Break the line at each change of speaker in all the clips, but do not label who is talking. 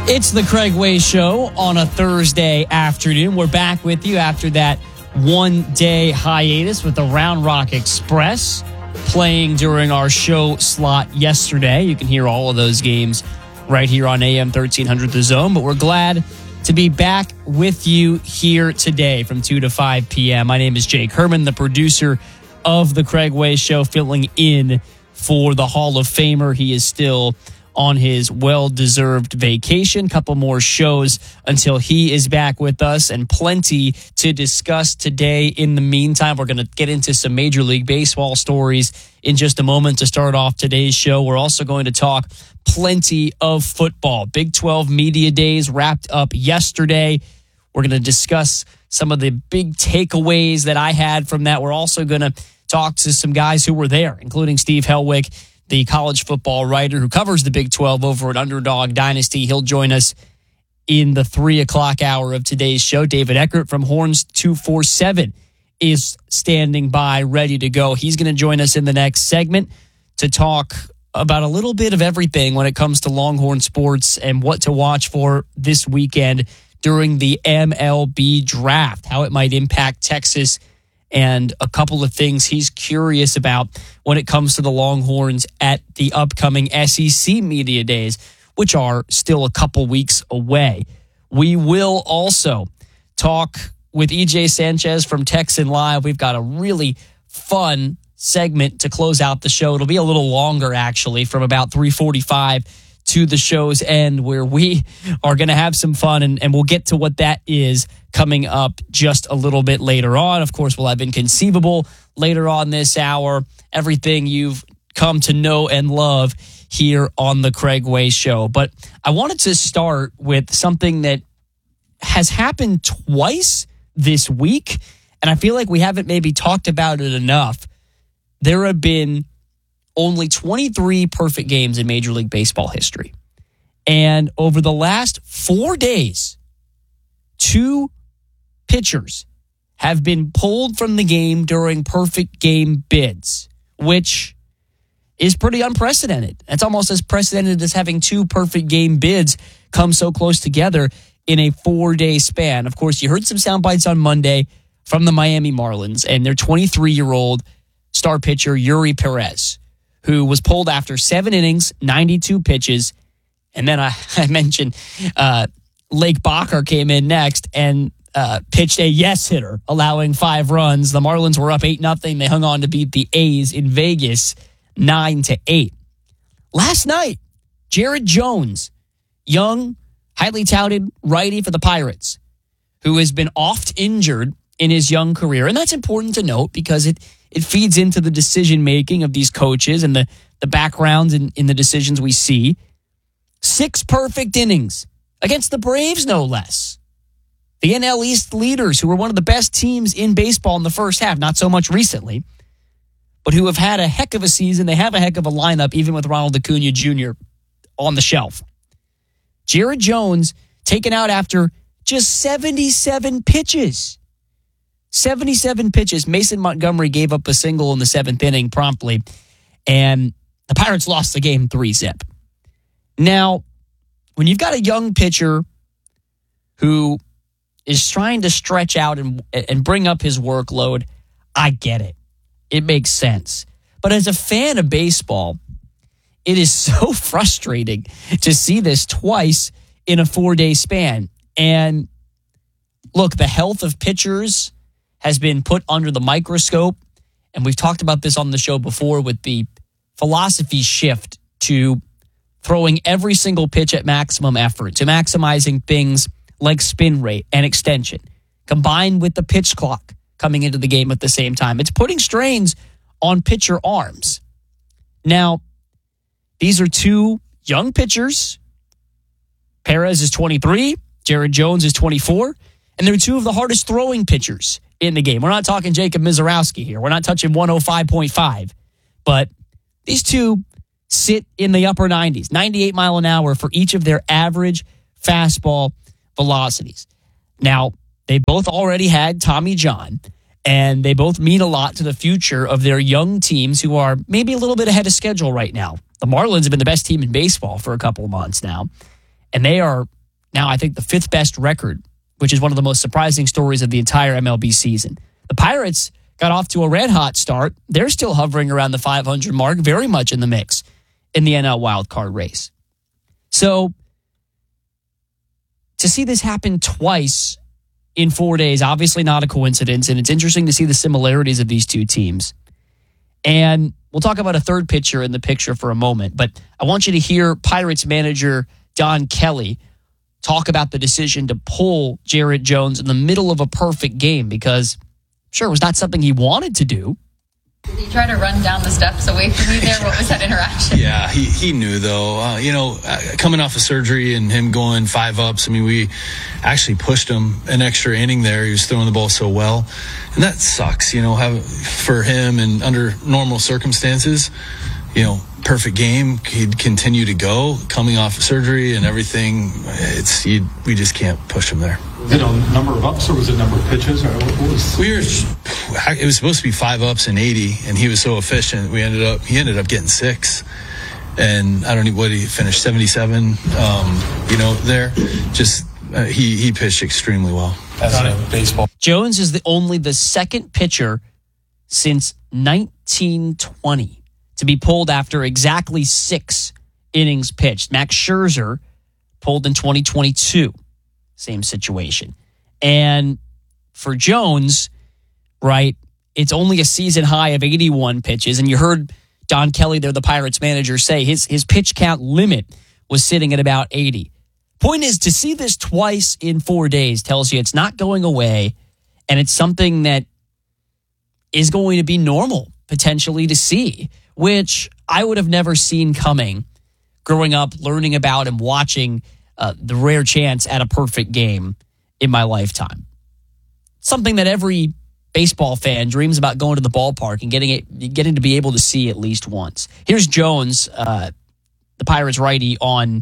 It's the Craig Way Show on a Thursday afternoon. We're back with you after that one-day hiatus with the Round Rock Express playing during our show slot yesterday. You can hear all of those games right here on AM 1300 The Zone, but we're glad to be back with you here today from 2 to 5 p.m. My name is Jake Herman, the producer of the Craig Way Show, filling in for the Hall of Famer. He is still on his well-deserved vacation. Couple more shows until he is back with us, and plenty to discuss today. In the meantime, we're going to get into some Major League Baseball stories in just a moment to start off today's show. We're also going to talk plenty of football. Big 12 Media Days wrapped up yesterday. We're going to discuss some of the big takeaways that I had from that. We're also going to talk to some guys who were there, including Steve Helwick, the college football writer who covers the Big 12 over at Underdog Dynasty. He'll join us in the 3 o'clock hour of today's show. David Eckert from Horns 247 is standing by, ready to go. He's going to join us in the next segment to talk about a little bit of everything when it comes to Longhorn sports and what to watch for this weekend during the MLB draft, how it might impact Texas, and a couple of things he's curious about when it comes to the Longhorns at the upcoming SEC Media Days, which are still a couple weeks away. We will also talk with EJ Sanchez from Texan Live. We've got a really fun segment to close out the show. It'll be a little longer, actually, from about 3:45 to the show's end, where we are going to have some fun, and we'll get to what that is coming up just a little bit later on. Of course, we'll have Inconceivable later on this hour. Everything you've come to know and love here on the Craig Way Show. But I wanted to start with something that has happened twice this week, and I feel like we haven't maybe talked about it enough. There have been only 23 perfect games in Major League Baseball history. And over the last 4 days, 2 pitchers have been pulled from the game during perfect game bids, which is pretty unprecedented. That's almost as precedented as having 2 perfect game bids come so close together in a 4-day span. Of course, you heard some sound bites on Monday from the Miami Marlins and their 23-year-old star pitcher, Yuri Perez, who was pulled after 7 innings, 92 pitches. And then I mentioned Lake Bacher came in next and pitched a yes hitter, allowing 5 runs. The Marlins were up 8-0. They hung on to beat the A's in Vegas 9-8. Last night, Jared Jones, young, highly touted righty for the Pirates, who has been oft injured in his young career. And that's important to note because it feeds into the decision-making of these coaches and the backgrounds in the decisions we see. 6 perfect innings against the Braves, no less. The NL East leaders, who were one of the best teams in baseball in the first half, not so much recently, but who have had a heck of a season. They have a heck of a lineup, even with Ronald Acuna Jr. on the shelf. Jared Jones taken out after just 77 pitches. 77 pitches. Mason Montgomery gave up a single in the 7th inning promptly, and the Pirates lost the game 3-0. Now, when you've got a young pitcher who is trying to stretch out and bring up his workload, I get it. It makes sense. But as a fan of baseball, it is so frustrating to see this twice in a 4-day span. And look, the health of pitchers has been put under the microscope. And we've talked about this on the show before with the philosophy shift to throwing every single pitch at maximum effort, to maximizing things like spin rate and extension, combined with the pitch clock coming into the game at the same time. It's putting strains on pitcher arms. Now, these are 2 young pitchers. Perez is 23, Jared Jones is 24, and they're 2 of the hardest throwing pitchers in the game. We're not talking Jacob Mizorowski here. We're not touching 105.5, but these 2 sit in the upper 90s, 98 mile an hour for each of their average fastball velocities. Now, they both already had Tommy John, and they both mean a lot to the future of their young teams who are maybe a little bit ahead of schedule right now. The Marlins have been the best team in baseball for a couple of months now, And they are now, I think, the 5th best record, which is one of the most surprising stories of the entire MLB season. The Pirates got off to a red-hot start. They're still hovering around the 500 mark, very much in the mix in the NL wildcard race. So to see this happen twice in 4 days, obviously not a coincidence, and it's interesting to see the similarities of these two teams. And we'll talk about a third pitcher in the picture for a moment, but I want you to hear Pirates manager Don Kelly talk about the decision to pull Jarrett Jones in the middle of a perfect game because, sure, it was not something he wanted to do.
Did he try to run down the steps away from you there? What was that interaction?
Yeah, he knew, though. Coming off of surgery and him going 5 ups, I mean, we actually pushed him an extra inning there. He was throwing the ball so well. And that sucks, for him and under normal circumstances, perfect game. He'd continue to go coming off of surgery and everything. We just can't push him there.
Was it a number of ups or was it number of pitches? Or what was?
It was supposed to be 5 ups and 80, and he was so efficient. He ended up getting 6, and I don't know what he finished 77. There, just he pitched extremely well.
That's baseball.
Jones is only the second pitcher since 1920 to be pulled after exactly 6 innings pitched. Max Scherzer pulled in 2022. Same situation. And for Jones, right, it's only a season high of 81 pitches. And you heard Don Kelly there, the Pirates manager, say his pitch count limit was sitting at about 80. Point is, to see this twice in 4 days tells you it's not going away, and it's something that is going to be normal, potentially, to see, which I would have never seen coming growing up, learning about and watching the rare chance at a perfect game in my lifetime. Something that every baseball fan dreams about, going to the ballpark and getting to be able to see at least once. Here's Jones, the Pirates righty, on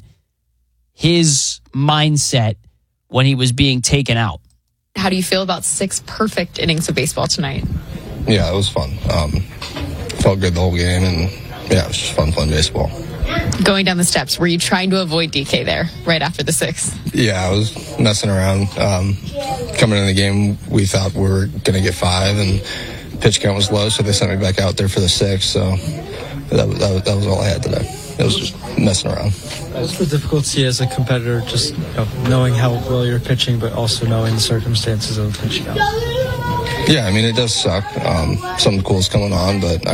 his mindset when he was being taken out.
How do you feel about 6 perfect innings of baseball tonight?
Yeah, it was fun. Felt good the whole game, and yeah, it was just fun playing baseball.
Going down the steps, were you trying to avoid DK there right after the 6th?
Yeah, I was messing around. Coming in the game, we thought we were going to get 5, and pitch count was low, so they sent me back out there for the 6th. So that was all I had today. It was just messing around.
What's the difficulty as a competitor, just knowing how well you're pitching, but also knowing the circumstances of the pitch count?
Yeah, I mean, it does suck. Something cool is coming on, but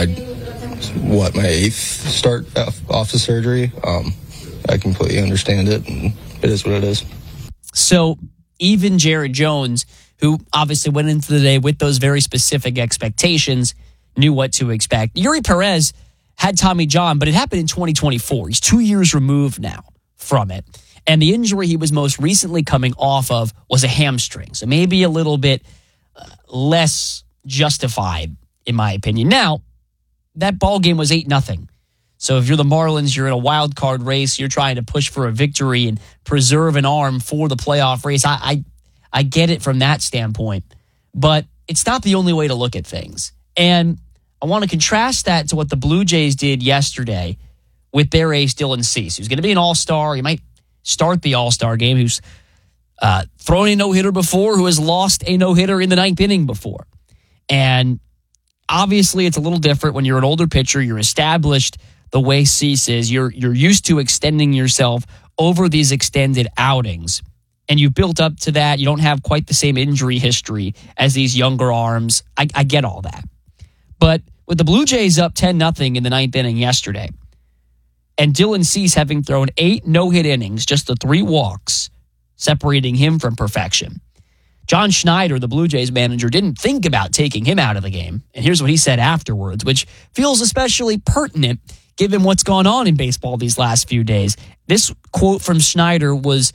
my 8th start off the surgery. I completely understand it, and it is what it is.
So even Jarrett Jones, who obviously went into the day with those very specific expectations, knew what to expect. Yuri Perez had Tommy John, but it happened in 2024. He's 2 years removed now from it. And the injury he was most recently coming off of was a hamstring. So maybe a little bit less justified, in my opinion. Now, that ball game was 8-0. So if you're the Marlins, you're in a wild card race, you're trying to push for a victory and preserve an arm for the playoff race. I get it from that standpoint, but it's not the only way to look at things. And I want to contrast that to what the Blue Jays did yesterday with their ace Dylan Cease, who's going to be an all-star. He might start the all-star game, who's thrown a no-hitter before, who has lost a no-hitter in the 9th inning before. And obviously, it's a little different when you're an older pitcher. You're established the way Cease is. You're used to extending yourself over these extended outings, and you've built up to that. You don't have quite the same injury history as these younger arms. I get all that. But with the Blue Jays up 10-0 in the 9th inning yesterday, and Dylan Cease having thrown 8 no-hit innings, just the 3 walks, separating him from perfection, John Schneider, the Blue Jays manager, didn't think about taking him out of the game. And here's what he said afterwards, which feels especially pertinent given what's gone on in baseball these last few days. This quote from Schneider was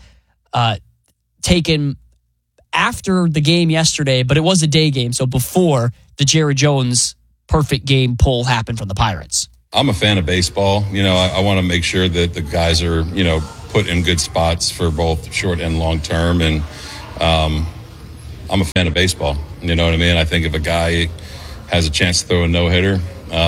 taken after the game yesterday, but it was a day game, so before the Jarrett Jones perfect game pull happened from the Pirates.
I'm a fan of baseball. I want to make sure that the guys are, put in good spots for both short and long term. And I'm a fan of baseball. You know what I mean? I think if a guy has a chance to throw a no-hitter,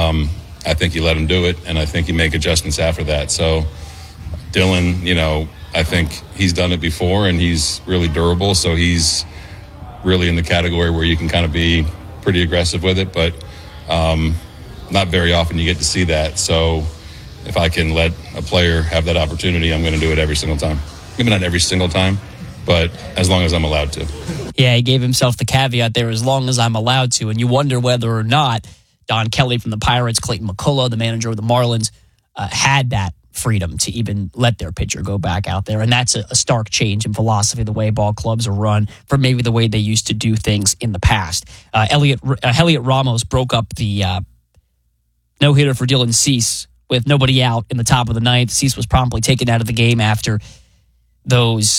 I think you let him do it, and I think you make adjustments after that. So Dylan, I think he's done it before, and he's really durable, so he's really in the category where you can kind of be pretty aggressive with it, but not very often you get to see that. So if I can let a player have that opportunity, I'm going to do it every single time. Maybe not every single time, but as long as I'm allowed to.
Yeah, he gave himself the caveat there, as long as I'm allowed to. And you wonder whether or not Don Kelly from the Pirates, Clayton McCullough, the manager of the Marlins, had that freedom to even let their pitcher go back out there. And that's a stark change in philosophy, the way ball clubs are run from maybe the way they used to do things in the past. Heliot Ramos broke up the no-hitter for Dylan Cease with nobody out in the top of the ninth. Cease was promptly taken out of the game after those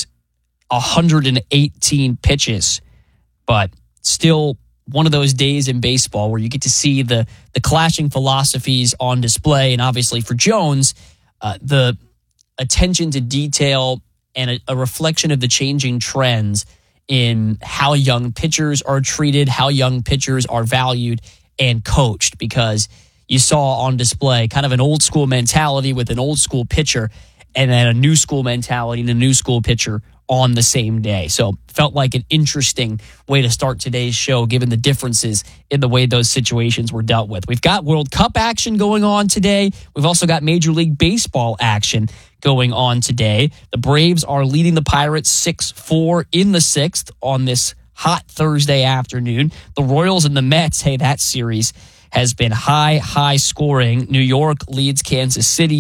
118 pitches, but still one of those days in baseball where you get to see the clashing philosophies on display. And obviously for Jones, the attention to detail and a reflection of the changing trends in how young pitchers are treated, how young pitchers are valued and coached, because you saw on display kind of an old school mentality with an old school pitcher and then a new school mentality and a new school pitcher on the same day. So felt like an interesting way to start today's show, given the differences in the way those situations were dealt with. We've got World Cup action going on today. We've also got Major League Baseball action going on today. The Braves are leading the Pirates 6-4 in the sixth on this hot Thursday afternoon. The Royals and the Mets, hey, that series has been high scoring. New York leads Kansas City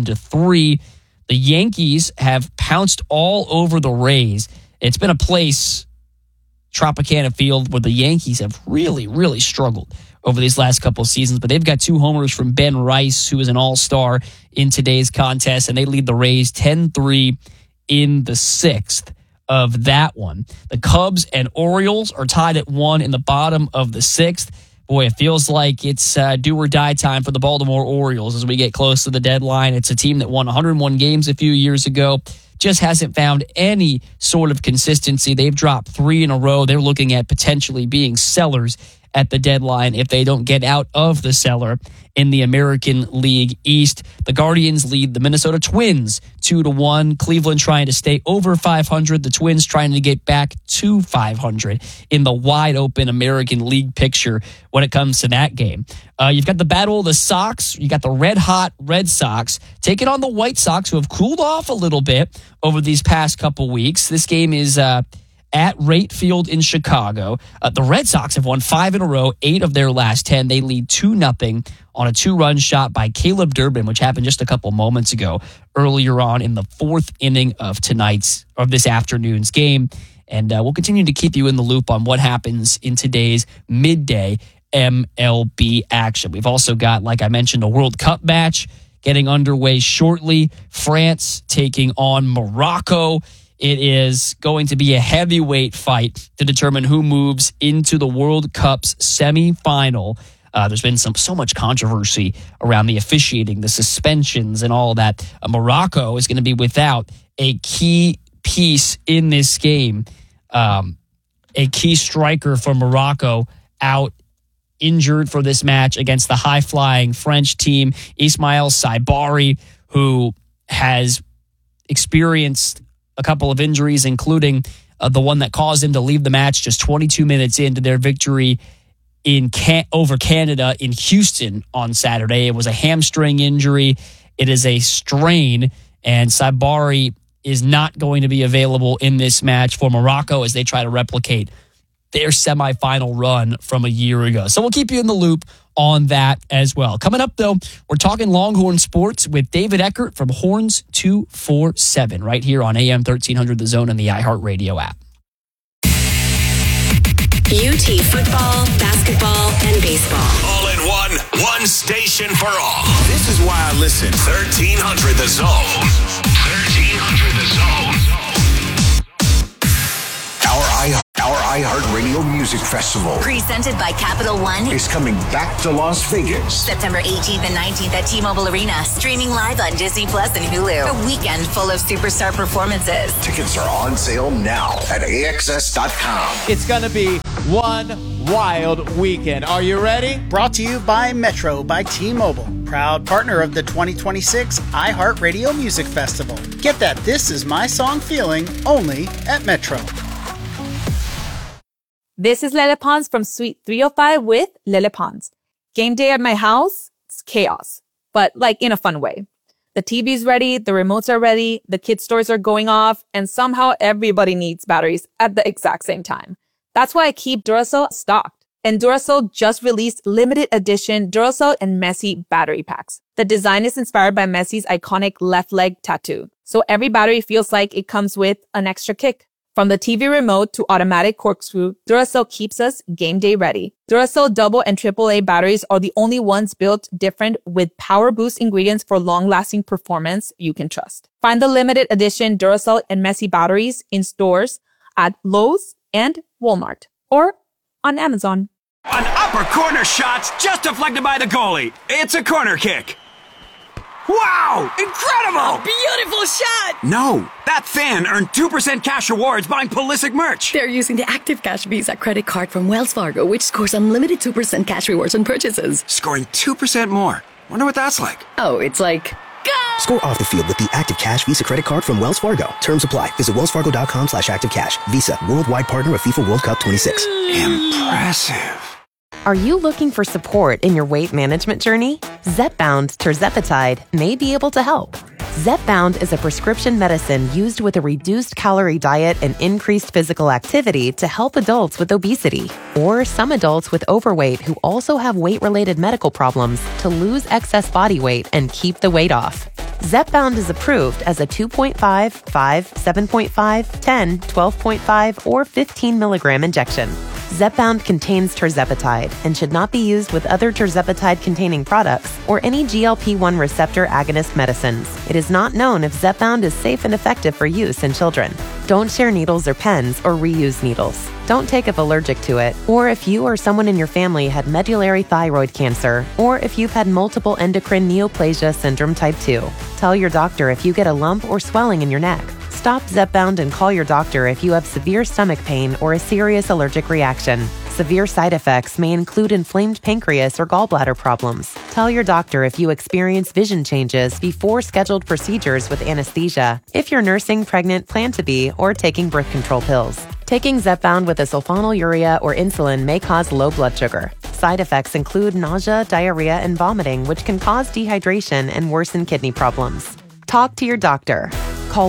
7-3. The Yankees have pounced all over the Rays. It's been a place, Tropicana Field, where the Yankees have really, really struggled over these last couple of seasons. But they've got 2 homers from Ben Rice, who is an all-star in today's contest, and they lead the Rays 10-3 in the sixth of that one. The Cubs and Orioles are tied at 1 in the bottom of the sixth. Boy, it feels like it's do or die time for the Baltimore Orioles as we get close to the deadline. It's a team that won 101 games a few years ago, just hasn't found any sort of consistency. They've dropped 3 in a row. They're looking at potentially being sellers at the deadline if they don't get out of the cellar in the American League East. The Guardians lead the Minnesota Twins 2-1. Cleveland trying to stay over 500. The Twins trying to get back to 500 in the wide open American League picture when it comes to that game. You've got the battle of the Sox. You got the red hot Red Sox taking on the White Sox, who have cooled off a little bit over these past couple weeks. This game is at Rate Field in Chicago. The Red Sox have won 5 in a row, 8 of their last 10. They lead 2-0 on a 2-run shot by Caleb Durbin, which happened just a couple moments ago, earlier on in the 4th inning of this afternoon's game. And we'll continue to keep you in the loop on what happens in today's midday MLB action. We've also got, like I mentioned, a World Cup match getting underway shortly. France taking on Morocco. It is going to be a heavyweight fight to determine who moves into the World Cup's semifinal. There's been so much controversy around the officiating, the suspensions, and all that. Morocco is going to be without a key piece in this game. A key striker for Morocco out injured for this match against the high-flying French team, Ismail Saibari, who has experienced a couple of injuries, including the one that caused him to leave the match just 22 minutes into their victory over Canada in Houston on Saturday. It was a hamstring injury. It is a strain, and Saibari is not going to be available in this match for Morocco as they try to replicate their semifinal run from a year ago. So we'll keep you in the loop on that as well. Coming up, though, we're talking Longhorn sports with David Eckert from Horns 247 right here on AM 1300 The Zone and the iHeartRadio app.
UT football, basketball, and baseball.
All in one station for all. This is why I listen. 1300 The Zone. 1300 The Zone. Our iHeartRadio music Music Festival.
Presented by Capital One.
Is coming back to Las Vegas.
September 18th and 19th at T-Mobile Arena. Streaming live on Disney Plus and Hulu. A weekend full of superstar performances.
Tickets are on sale now at AXS.com.
It's going to be one wild weekend. Are you ready?
Brought to you by Metro by T-Mobile. Proud partner of the 2026 iHeartRadio Music Festival. Get that This Is My Song feeling only at Metro.
This is Lele Pons from Suite 305 with Lele Pons. Game day at my house, it's chaos, but like in a fun way. The TV's ready, the remotes are ready, the kids' toys are going off, and somehow everybody needs batteries at the exact same time. That's why I keep Duracell stocked. And Duracell just released limited edition Duracell and Messi battery packs. The design is inspired by Messi's iconic left leg tattoo. So every battery feels like it comes with an extra kick. From the TV remote to automatic corkscrew, Duracell keeps us game day ready. Duracell double and AAA batteries are the only ones built different with power boost ingredients for long-lasting performance you can trust. Find the limited edition Duracell and Messi batteries in stores at Lowe's and Walmart or on Amazon.
An upper corner shot just deflected by the goalie. It's a corner kick. Wow! Incredible!
A beautiful shot!
No, that fan earned 2% cash rewards buying Pulisic merch.
They're using the Active Cash Visa credit card from Wells Fargo, which scores unlimited 2% cash rewards on purchases.
Scoring 2% more. Wonder what that's like.
Oh, it's like... Go!
Score off the field with the Active Cash Visa credit card from Wells Fargo. Terms apply. Visit wellsfargo.com/activecash. Visa, worldwide partner of FIFA World Cup 26.
Impressive.
Are you looking for support in your weight management journey? Zepbound tirzepatide may be able to help. Zepbound is a prescription medicine used with a reduced calorie diet and increased physical activity to help adults with obesity or some adults with overweight who also have weight-related medical problems to lose excess body weight and keep the weight off. Zepbound is approved as a 2.5, 5, 7.5, 10, 12.5, or 15 milligram injection. Zepbound contains tirzepatide and should not be used with other tirzepatide-containing products or any GLP-1 receptor agonist medicines. It is not known if Zepbound is safe and effective for use in children. Don't share needles or pens or reuse needles. Don't take if allergic to it, or if you or someone in your family had medullary thyroid cancer, or if you've had multiple endocrine neoplasia syndrome type 2. Tell your doctor if you get a lump or swelling in your neck. Stop Zepbound and call your doctor if you have severe stomach pain or a serious allergic reaction. Severe side effects may include inflamed pancreas or gallbladder problems. Tell your doctor if you experience vision changes before scheduled procedures with anesthesia, if you're nursing, pregnant, plan to be, or taking birth control pills. Taking Zepbound with a sulfonylurea or insulin may cause low blood sugar. Side effects include nausea, diarrhea, and vomiting, which can cause dehydration and worsen kidney problems. Talk to your doctor. Call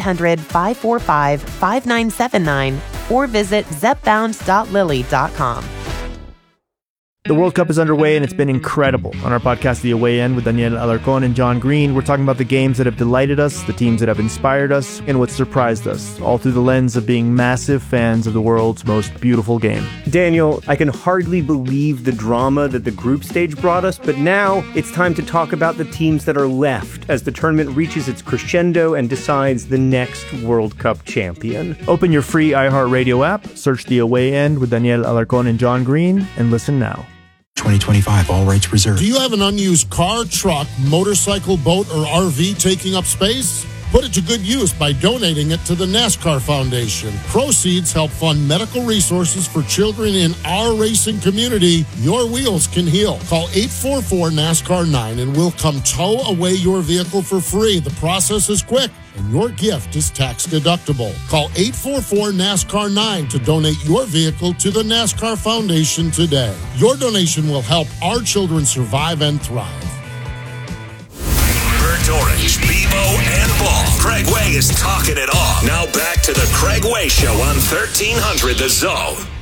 1-800-545-5979 or visit zepbound.lily.com.
The World Cup is underway, and it's been incredible. On our podcast, The Away End, with Daniel Alarcón and John Green, we're talking about the games that have delighted us, the teams that have inspired us, and what surprised us, all through the lens of being massive fans of the world's most beautiful game.
Daniel, I can hardly believe the drama that the group stage brought us, but now it's time to talk about the teams that are left as the tournament reaches its crescendo and decides the next World Cup champion.
Open your free iHeartRadio app, search The Away End with Daniel Alarcón and John Green, and listen now.
2025, all rights reserved.
Do you have an unused car, truck, motorcycle, boat, or RV taking up space? Put it to good use by donating it to the NASCAR Foundation. Proceeds help fund medical resources for children in our racing community. Your wheels can heal. Call 844-NASCAR-9 and we'll come tow away your vehicle for free. The process is quick and your gift is tax deductible. Call 844-NASCAR-9 to donate your vehicle to the NASCAR Foundation today. Your donation will help our children survive and thrive.
Burnt Orange, Bebo, and Ball. Craig Way is talking it all. Now back to the Craig Way Show on 1300 The Zone.